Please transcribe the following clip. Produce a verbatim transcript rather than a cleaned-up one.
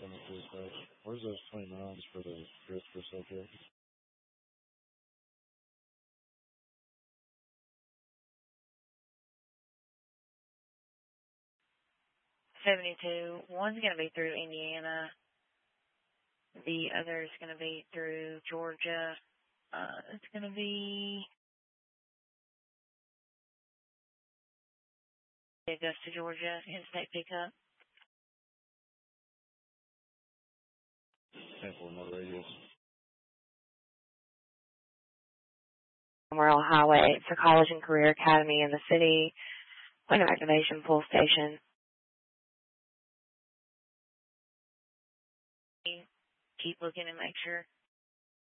coming through quick. Where's those twenty-nines for the Christopher subject? seventy-two. One's going to be through Indiana. The other is going to be through Georgia. Uh, it's going to be Augusta, Georgia, in-state pickup. Sample no radius. Memorial Highway for College and Career Academy in the city. Point of activation, pull station. Keep looking and make sure.